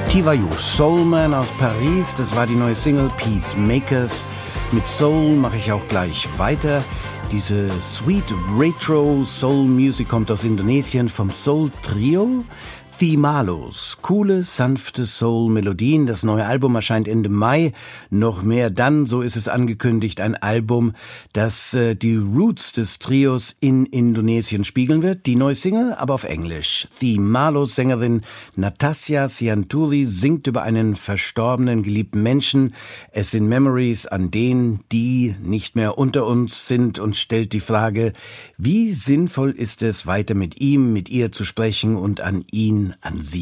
Tivayou, Soulman aus Paris, das war die neue Single Peacemakers. Mit Soul mache ich auch gleich weiter. Diese Sweet Retro Soul Music kommt aus Indonesien vom Soul Trio Thimalos. Coole, sanfte Soul-Melodien. Das neue Album erscheint Ende Mai. Noch mehr dann, so ist es angekündigt, ein Album, das die Roots des Trios in Indonesien spiegeln wird. Die neue Single, aber auf Englisch. Thimalos-Sängerin Natasja Sianturi singt über einen verstorbenen, geliebten Menschen. Es sind Memories an den, die nicht mehr unter uns sind und stellt die Frage, wie sinnvoll ist es, weiter mit ihm, mit ihr zu sprechen und an ihn, an sie